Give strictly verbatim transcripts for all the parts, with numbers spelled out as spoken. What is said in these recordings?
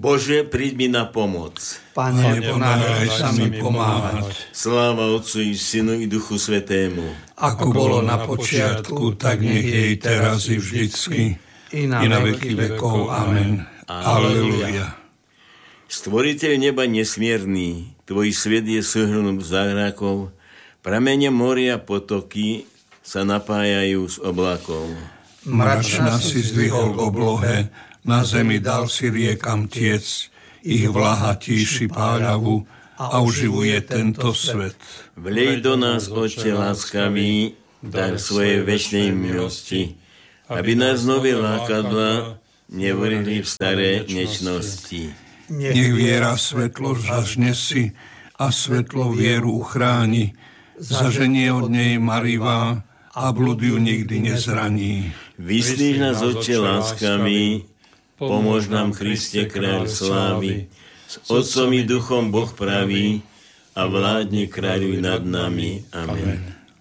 Bože, príď mi na pomoc. Pane, ponáhľaj sa mi pomáhať. Sláva Otcu i Synu i Duchu Svätému. Ako bolo na počiatku, tak nech je i teraz i vždycky, i na, i na veky vekov. Amen. Aleluja. Stvoriteľ neba nesmierný, tvoj svet je súhrnom zázrakov, pramene moria potoky sa napájajú z oblakov. Mračna si zdvihol k oblohe, na zemi dal si riekam tiec, ich vlaha tíši páľavu a oživuje tento svet. Vlej do nás, Otče láskavý, dar svojej večnej milosti, aby nás nové lákadla nevrhli v staré nečnosti. Nech viera svetlo zažne si a svetlo vieru uchráni, zaženie od nej marivá a blud ju nikdy nezraní. Vyslíš nás, Otče láskavý, pomôž nám, Kriste, kráľ slávy, s Otcom i Duchom Boh pravý a vládne, kráľuj nad nami. Amen.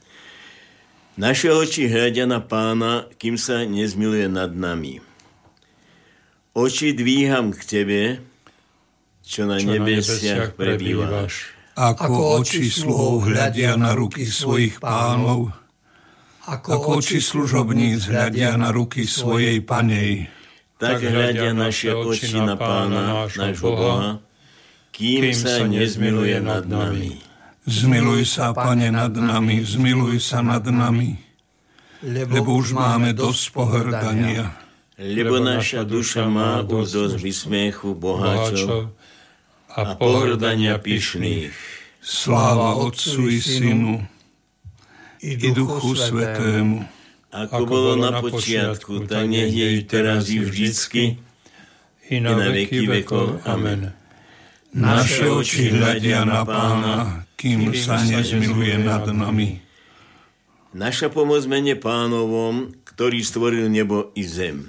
Naše oči hľadia na Pána, kým sa nezmiluje nad nami. Oči dvíham k Tebe, čo na, čo nebesiach, na nebesiach prebývaš. Ako oči sluhov hľadia na ruky svojich pánov, ako oči služobníc hľadia na ruky svojej panej. Tak hľadia naše oči na Pána, nášho Boha, kým sa nezmiluje nad nami. Zmiluj sa, Pane, nad nami, zmiluj sa nad nami, lebo už máme dosť pohrdania. Lebo naša duša má už dosť vysmiechu boháčov a pohrdania pyšných. Sláva Otcu i Synu i Duchu Svätému. Ako bolo na počiatku, tak nech je i teraz i vždycky, i na veky vekov. Amen. Naše oči hľadia na Pána, kým sa nezmiluje nad nami. Naša pomoc mene Pánovom, ktorý stvoril nebo i zem.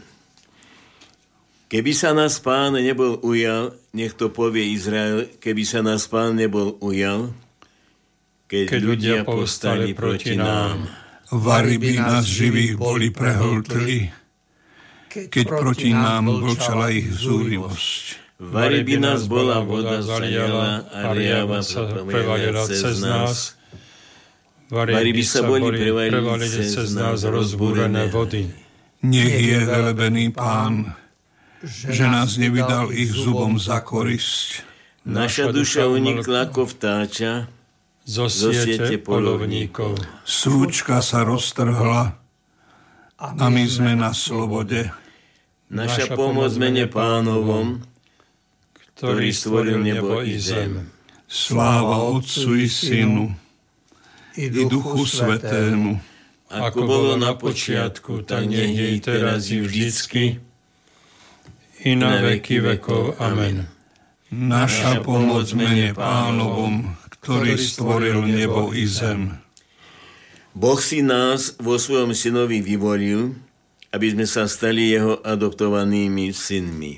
Keby sa nás Pán nebol ujal, nech to povie Izrael, keby sa nás Pán nebol ujal, keď, keď ľudia povstali proti nám. Vary by nás živých boli prehltli, keď proti nám vlčala ich zúrivosť. Vary by nás bola voda zaliala a riava sa prevalila cez nás. Vary by sa boli prevalili cez nás rozbúrené vody. Nech je velebený Pán, že nás nevydal ich zubom za korisť. Naša duša unikla ako vtáča zo siete poľovníkov. Súčka sa roztrhla a my sme na slobode. Naša pomoc mene Pánovom, ktorý stvoril nebo i zem. Sláva Otcu i Synu i Duchu Svätému. Ako bolo na počiatku, tak nech je i teraz i vždycky, i na veky vekov. Amen. Naša pomoc mene Pánovom, ktorý stvoril nebo i zem. Boh si nás vo svojom synovi vyvolil, aby sme sa stali jeho adoptovanými synmi.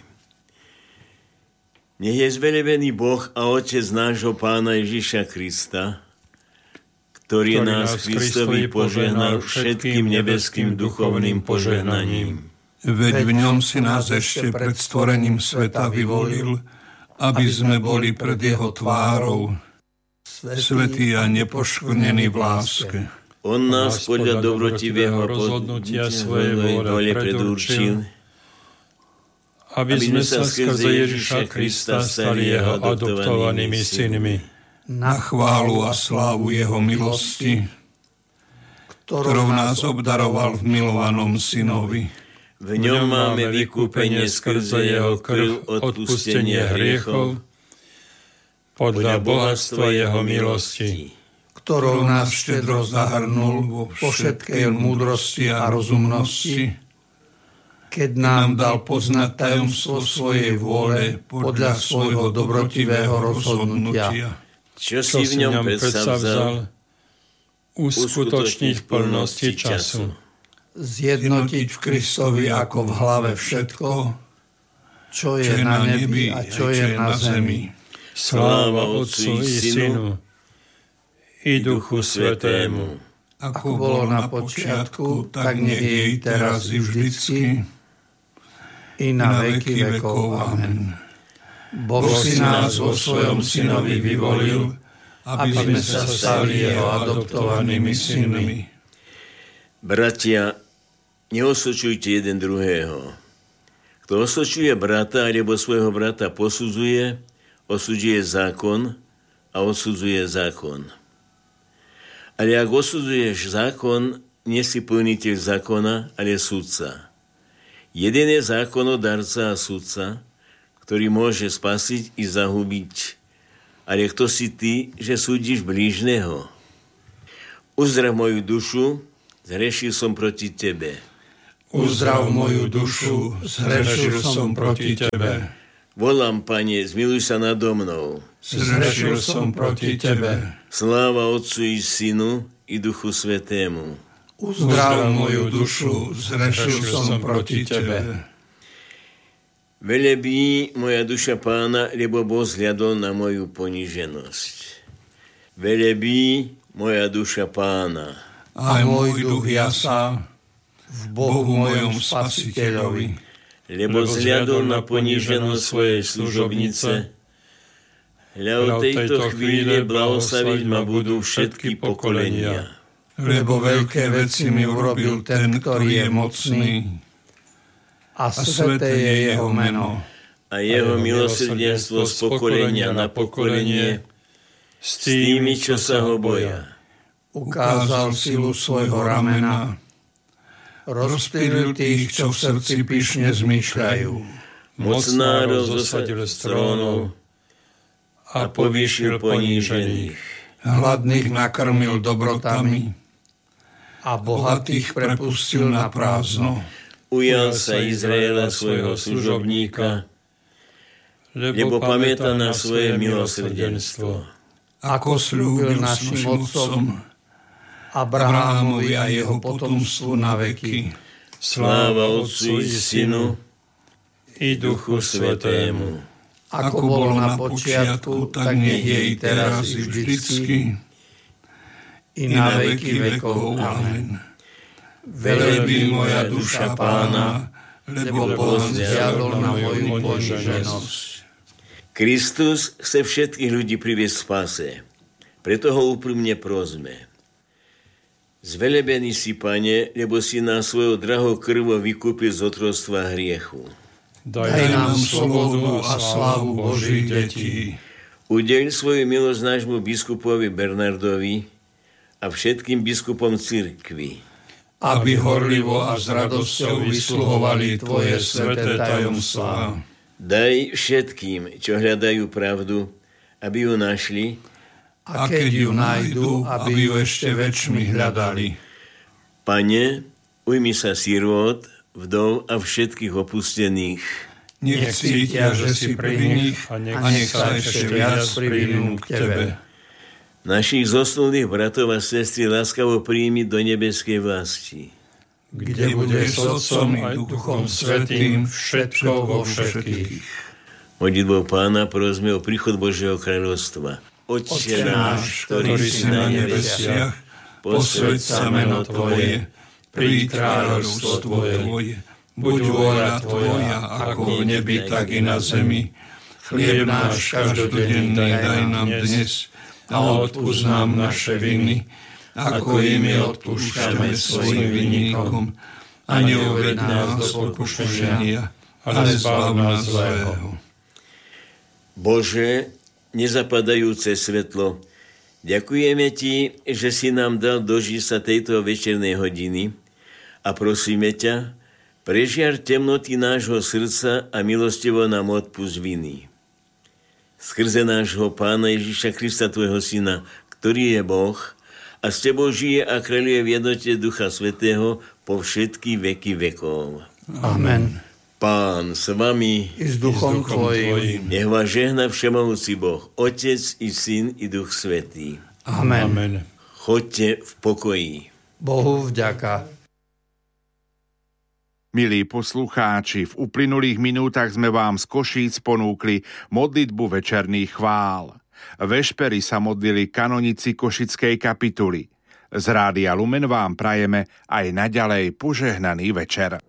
Nech je zvelebený Boh a Otec nášho Pána Ježiša Krista, ktorý, ktorý nás Kristovi požehnal všetkým nebeským duchovným požehnaním. Veď v ňom si nás ešte pred stvorením sveta vyvolil, aby sme boli pred jeho tvárou svätý a nepoškvrnený v láske. On nás podľa dobrotivého rozhodnutia svojej vôle predurčil, aby sme sa skrze Ježiša Krista stali jeho adoptovanými synmi. Na chválu a slávu jeho milosti, ktorou nás obdaroval v milovanom synovi. V ňom máme vykúpenie skrze jeho krv, odpustenie hriechov, podľa bohatstva jeho milosti, ktorou nás štedro zahrnul vo všetkej múdrosti a rozumnosti, keď nám dal poznať tajomstvo svojej vôle podľa svojho dobrotivého rozhodnutia, čo si v ňom predsavzal uskutočniť v plnosti času, zjednotiť v Kristovi ako v hlave všetko, čo je na nebi a čo je na zemi. Sláva Otcu i Synu i Duchu Svätému. Ako bolo na počiatku, tak nech je i teraz i vždycky, i na veky vekov. Amen. Boh si nás vo svojom synovi vyvolil, aby sme sa stali jeho adoptovanými synmi. Bratia, neosočujte jeden druhého. Kto osočuje brata alebo svojho brata posudzuje, osudzuje zákon a odsudzuje zákon. Ale ak osudzuješ zákon, nie si plniteľ zákona, ale sudca. Jeden je zákonodarca a sudca, ktorý môže spasiť i zahubiť. Ale kto si ty, že súdiš blížneho? Uzdrav moju dušu, zhrešil som proti tebe. Uzdrav moju dušu, zhrešil som proti tebe. Volám, Pane, zmiluj sa nado mnou. Zhrešil som proti tebe. Sláva Otcu i Synu i Duchu Svätému. Uzdrav moju dušu, zhrešil som proti tebe. Velebí moja duša Pána, lebo Boh zhľadol na moju poníženosť. Velebí moja duša Pána. A môj duch jasá v Bohu mojom Spasiteľovi. Lebo zhľadol na poníženosť svojej služobnice. Hľa od tejto chvíle blahoslaviť ma budú všetky pokolenia. Lebo veľké veci mi urobil ten, ktorý je mocný. A sveté je jeho meno. A jeho milosrdenstvo z pokolenia na pokolenie s tými, čo sa ho boja. Ukázal silu svojho ramena. Rozptýlil tých, čo v srdci pyšne zmýšľajú. Mocnárov zosadil z trónov a povýšil ponížených. Hladných nakrmil dobrotami a bohatých prepustil na prázdno. Ujal sa Izraela svojho služobníka, lebo pamätá na svoje milosrdenstvo. Ako sľúbil našim otcom, Abrahámovi a jeho potomstvu na veky. Sláva Otcu i Synu i Duchu Svätému. Ako bol na počiatku, tak nech je i teraz i vždycky, i na veky vekov. Amen. Velebí moja duša Pána, lebo Boh zhľadol na moju poníženosť. Kristus chce všetkých ľudí priviesť k spáse. Preto ho úprimne prosme. Zvelebený si, Pane, lebo si nás svojou drahou krvou vykúpil z otroctva hriechu. Daj nám slobodu a slávu Božích detí. Udeľ svoju milosť nášmu biskupovi Bernardovi a všetkým biskupom cirkvi, aby horlivo a s radosťou vysluhovali Tvoje sväté tajomstvá. Daj všetkým, čo hľadajú pravdu, aby ju našli, a keď ju nájdu, aby ju ešte väčšmi hľadali. Pane, ujmi sa sirôt, vdov a všetkých opustených. Nech cítia, že si pri nich a nech sa ešte viac privinú k Tebe. Našich zosnulých bratov a sestry láskavo príjmi do nebeskej vlasti, kde budeš s Otcom i Duchom Svätým všetko vo všetkých. Modlitbou Pána prosme o príchod Božieho kráľovstva. Otče náš, ktorý si na nebesiach, posväť sa meno Tvoje, príď kráľovstvo Tvoje, buď vôľa Tvoja, ako v nebi, tak i na zemi. Chlieb náš každodenný daj nám dnes a odpusť nám naše viny, ako i my odpúšťame svojim vinníkom. A neuveď nás do pokušenia, ale zbav nás zlého. Bože, nezapadajúce svetlo, ďakujeme Ti, že si nám dal dožiť sa tejto večernej hodiny a prosíme ťa, prežiar temnoty nášho srdca a milostivo nám odpusť viny. Skrze nášho Pána Ježiša Krista, Tvojho Syna, ktorý je Boh a s Tebou žije a kráľuje v jednote Ducha Svätého po všetky veky vekov. Amen. Pán s vami i s duchom Tvojim. Nech vás žehná všemohúci Boh, Otec i Syn i Duch Svätý. Amen. Amen. Choďte v pokoji. Bohu vďaka. Milí poslucháči, v uplynulých minútach sme vám z Košíc ponúkli modlitbu večerných chvál. Vešpery sa modlili kanonici Košickej kapituly. Z Rádia Lumen vám prajeme aj naďalej požehnaný večer.